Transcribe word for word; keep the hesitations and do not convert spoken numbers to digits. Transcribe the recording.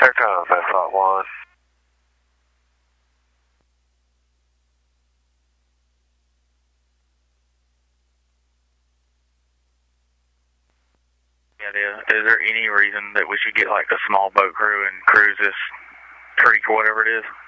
Here comes F Lot one. Yeah, is there any reason that we should get like a small boat crew and cruise this creek or whatever it is?